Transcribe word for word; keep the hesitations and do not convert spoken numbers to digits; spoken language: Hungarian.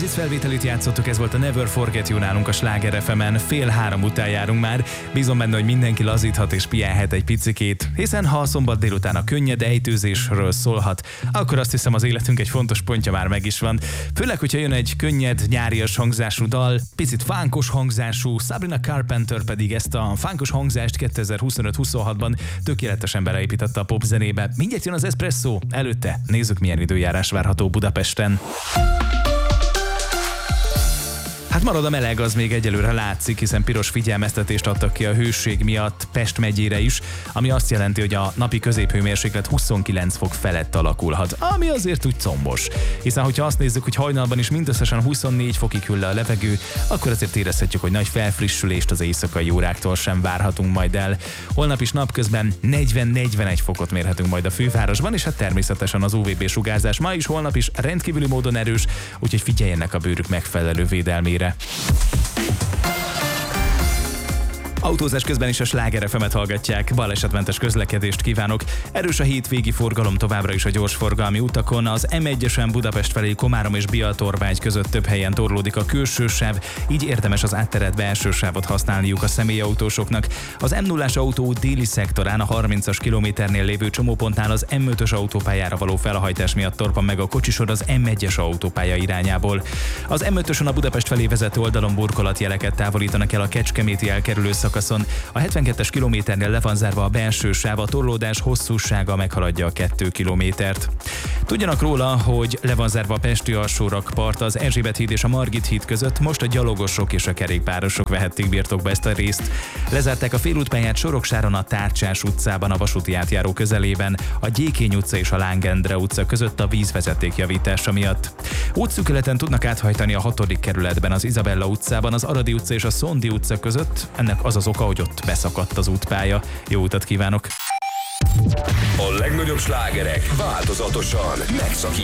Oasis felvételét játszottuk, ez volt a Never Forget You nálunk a Sláger ef emen. Fél három után járunk már. Bízom benne, hogy mindenki lazíthat és pihenhet egy picikét, hiszen ha a szombat délután a könnyed ejtőzésről szólhat, akkor azt hiszem az életünk egy fontos pontja már meg is van. Főleg, hogyha jön egy könnyed, nyárias hangzású dal, picit fánkos hangzású, Sabrina Carpenter pedig ezt a fánkos hangzást kétezer-huszonöt-huszonhatban tökéletesen beleépítette a popzenébe. Mindjárt jön az Espresso, előtte nézzük, milyen időjárás várható Budapesten. Hát marad a meleg, az még egyelőre látszik, hiszen piros figyelmeztetést adtak ki a hőség miatt Pest megyére is, ami azt jelenti, hogy a napi középhőmérséklet huszonkilenc fok felett alakulhat, ami azért úgy combos. Hiszen, hogyha azt nézzük, hogy hajnalban is mindösszesen huszonnégy fokig hűl le a levegő, akkor azért érezhetjük, hogy nagy felfrissülést az éjszakai óráktól sem várhatunk majd el. Holnap is napközben negyven-negyvenegy fokot mérhetünk majd a fővárosban, és hát természetesen az u vé bé sugárzás ma is, holnap is rendkívüli módon erős, úgyhogy figyeljenek a bőrük megfelelő védelmére. Autózás közben is a Sláger ef emet hallgatják, balesetmentes közlekedést kívánok. Erős a hétvégi forgalom továbbra is a gyorsforgalmi utakon, az em egyesen Budapest felé Komárom és Biatorbágy között több helyen torlódik a külső sáv, így érdemes az átterelt belső sávot használniuk a személyautósoknak. Az em nullás autó déli szektorán a harmincas kilométernél lévő csomópontnál az em ötös autópályára való felhajtás miatt torpan meg a kocsisor az em egyes autópálya irányából. Az em ötösön a Budapest felé vezető oldalon burkolatjeleket távolítanak el a kecskeméti elkerülő szakaszon. A hetvenkettes kilométernél le van zárva a belső sáv, a torlódás hosszúsága meghaladja a két kilométert. Tudjanak róla, hogy le van zárva a pesti alsórakpart az Erzsébet híd és a Margit híd között, most a gyalogosok és a kerékpárosok vehették birtokba ezt a részt. Lezárták a félútpályát Soroksáron, a Tárcsás utcában, a vasúti átjáró közelében, a Gyékény utca és a Lángendre utca között a vízvezeték javítása miatt. Útszűkületen tudnak áthajtani a hatodik kerületben, az Izabella utcában, az Aradi utca és a Szondi utca között, ennek az az oka, hogy ott beszakadt az útpálya. Jó utat kívánok! A legnagyobb slágerek változatosan megszakítják.